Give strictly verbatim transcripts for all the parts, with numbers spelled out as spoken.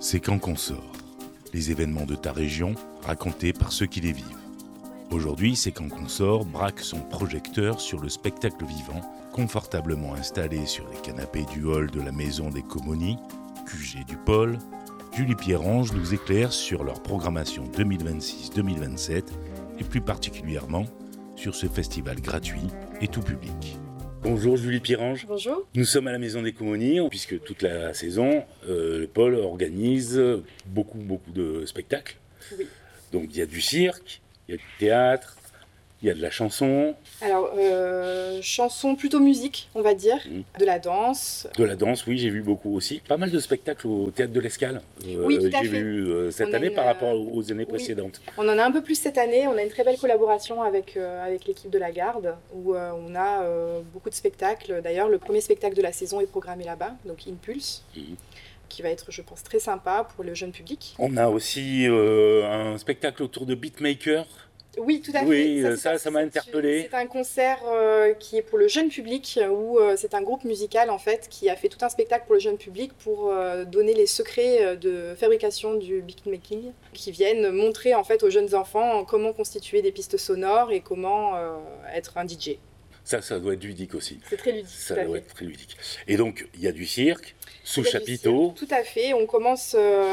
C'est quand qu'on sort. Les événements de ta région racontés par ceux qui les vivent. Aujourd'hui, C'est quand qu'on sort braque son projecteur sur le spectacle vivant, confortablement installé sur les canapés du hall de la maison des Comonies, Q G du Pôle. Julie Pierrange nous éclaire sur leur programmation deux mille vingt-six deux mille vingt-sept et plus particulièrement sur ce festival gratuit et tout public. Bonjour Julie Pierrange. Bonjour. Nous sommes à la Maison des Comonies, puisque toute la saison, euh, le pôle organise beaucoup, beaucoup de spectacles. Oui. Donc il y a du cirque, il y a du théâtre, il y a de la chanson. Alors, euh, chanson plutôt musique, on va dire, mmh. de la danse. De la danse, oui, j'ai vu beaucoup aussi. Pas mal de spectacles au Théâtre de l'Escale. Euh, oui, tout à j'ai fait. vu euh, cette on année une... par rapport aux années oui. précédentes. On en a un peu plus cette année. On a une très belle collaboration avec, euh, avec l'équipe de la Garde, où euh, on a euh, beaucoup de spectacles. D'ailleurs, le premier spectacle de la saison est programmé là-bas, donc Impulse. Mmh. Qui va être, je pense, très sympa pour le jeune public. On a aussi euh, un spectacle autour de beatmaker. Oui, tout à fait. Oui, ça, ça, ça m'a interpellé. C'est un concert euh, qui est pour le jeune public, où euh, c'est un groupe musical en fait qui a fait tout un spectacle pour le jeune public pour euh, donner les secrets de fabrication du beatmaking, qui viennent montrer en fait aux jeunes enfants comment constituer des pistes sonores et comment euh, être un D J. Ça, ça doit être ludique aussi. C'est très ludique. Ça doit être très ludique. Et donc, il y a du cirque, sous cirque, chapiteau. Tout à fait. On commence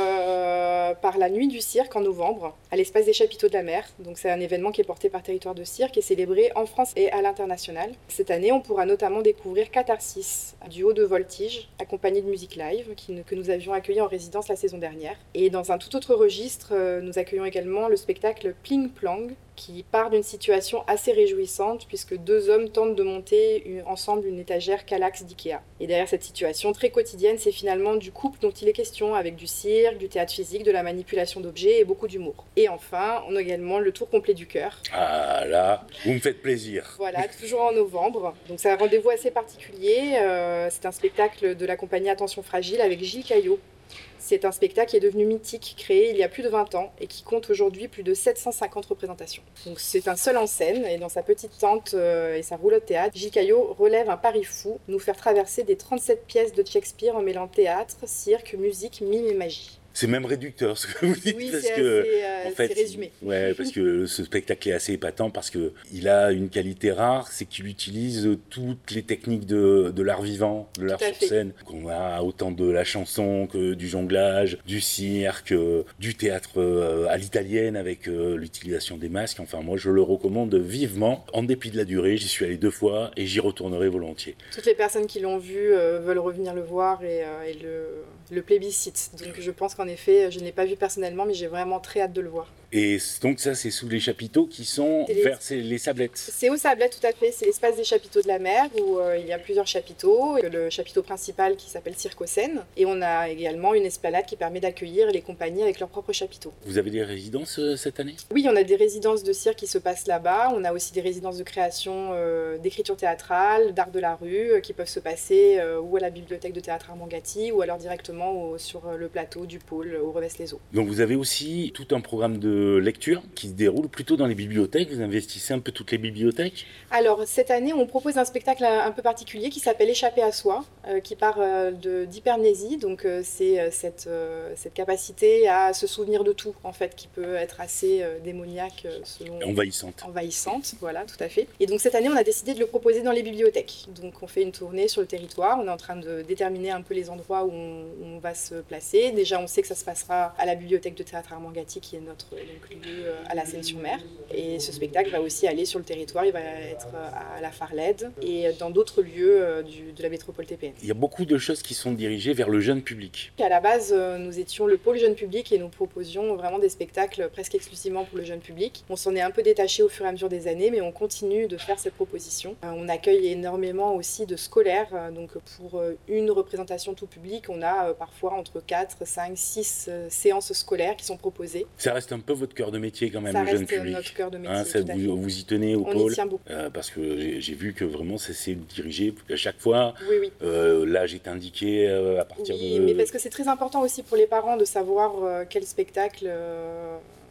euh, par la nuit du cirque en novembre, à l'espace des chapiteaux de la mer. Donc, c'est un événement qui est porté par Territoire de Cirque et célébré en France et à l'international. Cette année, on pourra notamment découvrir Catharsis, un duo de voltige, accompagné de musique live, qui, que nous avions accueilli en résidence la saison dernière. Et dans un tout autre registre, euh, nous accueillons également le spectacle Pling Plang, qui part d'une situation assez réjouissante puisque deux hommes tentent de monter une, ensemble une étagère Kallax d'Ikea. Et derrière cette situation très quotidienne, c'est finalement du couple dont il est question, avec du cirque, du théâtre physique, de la manipulation d'objets et beaucoup d'humour. Et enfin, on a également le tour complet du cœur. Ah là, vous me faites plaisir. Voilà, toujours en novembre. Donc c'est un rendez-vous assez particulier. Euh, c'est un spectacle de la compagnie Attention Fragile avec Gilles Caillot. C'est un spectacle qui est devenu mythique, créé il y a plus de vingt ans et qui compte aujourd'hui plus de sept cent cinquante représentations. Donc c'est un seul en scène et dans sa petite tente euh, et sa roulotte théâtre, Gilles Caillot relève un pari fou, nous faire traverser des trente-sept pièces de Shakespeare en mêlant théâtre, cirque, musique, mime et magie. C'est même réducteur ce que vous dites oui, parce c'est que assez, euh, en fait, c'est résumé. Ouais, parce que ce spectacle est assez épatant parce que il a une qualité rare, c'est qu'il utilise toutes les techniques de, de l'art vivant, de l'art sur scène. Qu'on a autant de la chanson que du jonglage, du cirque, du théâtre à l'italienne avec l'utilisation des masques. Enfin, moi, je le recommande vivement. En dépit de la durée, j'y suis allé deux fois et j'y retournerai volontiers. Toutes les personnes qui l'ont vu euh, veulent revenir le voir et, euh, et le, le plébiscite. Donc, je pense qu'en En effet, je ne l'ai pas vu personnellement, mais j'ai vraiment très hâte de le voir. Et donc ça, c'est sous les chapiteaux qui sont les... vers les Sablettes. C'est aux Sablettes, tout à fait. C'est l'espace des chapiteaux de la mer, où euh, il y a plusieurs chapiteaux. Le chapiteau principal qui s'appelle Cirque-Océane. Et on a également une esplanade qui permet d'accueillir les compagnies avec leurs propres chapiteaux. Vous avez des résidences euh, cette année ? Oui, on a des résidences de cirque qui se passent là-bas. On a aussi des résidences de création euh, d'écriture théâtrale, d'art de la rue, euh, qui peuvent se passer euh, ou à la bibliothèque de théâtre Armand Gatti, ou alors directement au, sur le plateau du pôle, au Revesse-les-Eaux. Donc vous avez aussi tout un programme de lecture qui se déroule plutôt dans les bibliothèques. Vous investissez un peu toutes les bibliothèques ? Alors cette année, on propose un spectacle un peu particulier qui s'appelle Échapper à soi, euh, qui part euh, de, d'hypermnésie. Donc euh, c'est euh, cette, euh, cette capacité à se souvenir de tout, en fait, qui peut être assez euh, démoniaque euh, selon... Envahissante. Envahissante, voilà, tout à fait. Et donc cette année, on a décidé de le proposer dans les bibliothèques. Donc on fait une tournée sur le territoire. On est en train de déterminer un peu les endroits où on, où on va se placer. Déjà, on sait que ça se passera à la bibliothèque de théâtre Armand Gatti, qui est notre donc, lieu à la Seine-sur-Mer. Et ce spectacle va aussi aller sur le territoire, il va être à la Farlède et dans d'autres lieux du, de la métropole T P N. Il y a beaucoup de choses qui sont dirigées vers le jeune public. À la base, nous étions le pôle jeune public et nous proposions vraiment des spectacles presque exclusivement pour le jeune public. On s'en est un peu détaché au fur et à mesure des années, mais on continue de faire cette proposition. On accueille énormément aussi de scolaires, donc pour une représentation tout public, on a parfois entre quatre, cinq, six séances scolaires qui sont proposées. Ça reste un peu votre cœur de métier quand même, ça le jeune public. Ça reste notre cœur de métier, hein, ça, vous, vous y tenez au on pôle. Y tient beaucoup. Euh, parce que j'ai, j'ai vu que vraiment ça s'est dirigé à chaque fois. Oui, oui. Euh, l'âge est indiqué euh, à partir oui, de... mais parce que c'est très important aussi pour les parents de savoir euh, quel spectacle... Euh...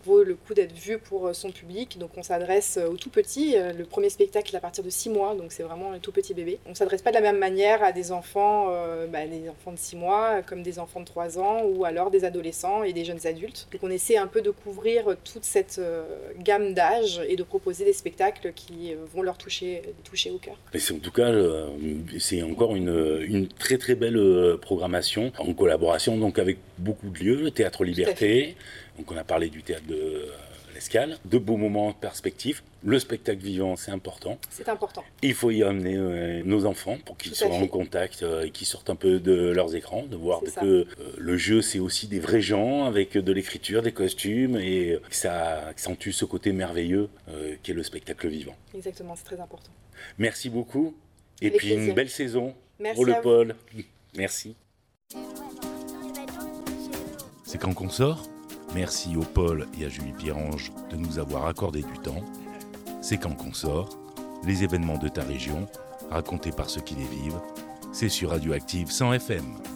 vaut le coup d'être vu pour son public. Donc on s'adresse aux tout petits. Le premier spectacle est à partir de six mois, donc c'est vraiment un tout petit bébé. On ne s'adresse pas de la même manière à des enfants, euh, bah, des enfants de six mois, comme des enfants de trois ans, ou alors des adolescents et des jeunes adultes. Donc on essaie un peu de couvrir toute cette euh, gamme d'âge et de proposer des spectacles qui vont leur toucher, toucher au cœur. Et c'est, en tout cas, euh, c'est encore une, une très très belle programmation en collaboration donc avec beaucoup de lieux, le Théâtre Liberté. Donc on a parlé du théâtre de l'Escale, de beaux moments de perspective. Le spectacle vivant, c'est important. C'est important. Il faut y amener euh, nos enfants pour qu'ils soient en contact euh, et qu'ils sortent un peu de leurs écrans, de voir que euh, le jeu, c'est aussi des vrais gens avec de l'écriture, des costumes, et que ça accentue ce côté merveilleux euh, qu'est le spectacle vivant. Exactement, c'est très important. Merci beaucoup. Et avec puis plaisir. Une belle saison Merci pour le vous. pôle. Merci. C'est quand qu'on sort ? Merci au Paul et à Julie Pierrange de nous avoir accordé du temps. C'est quand qu'on sort, les événements de ta région, racontés par ceux qui les vivent. C'est sur Radioactive cent F M.